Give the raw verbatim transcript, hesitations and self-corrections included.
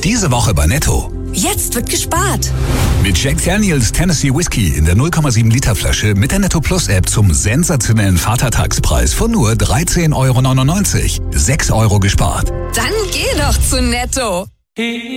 Diese Woche bei Netto. Jetzt wird gespart. Mit Jack Daniels Tennessee Whiskey in der null Komma sieben Liter Flasche mit der Netto Plus App zum sensationellen Vatertagspreis von nur dreizehn Euro neunundneunzig. sechs Euro gespart. Dann geh doch zu Netto.